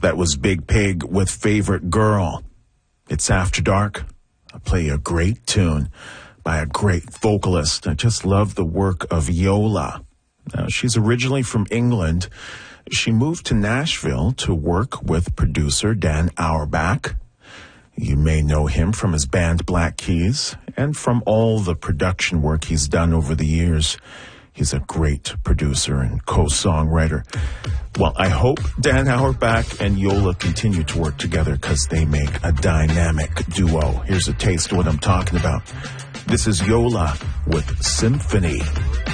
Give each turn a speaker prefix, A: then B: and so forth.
A: That was Big Pig with Favorite Girl. It's After Dark. I play a great tune by a great vocalist. I just love the work of Yola. Now, she's originally from England. She moved to Nashville to work with producer Dan Auerbach. You may know him from his band Black Keys and from all the production work he's done over the years. He's a great producer and co-songwriter. Well, I hope Dan Auerbach and Yola continue to work together because they make a dynamic duo. Here's a taste of what I'm talking about. This is Yola with Symphony.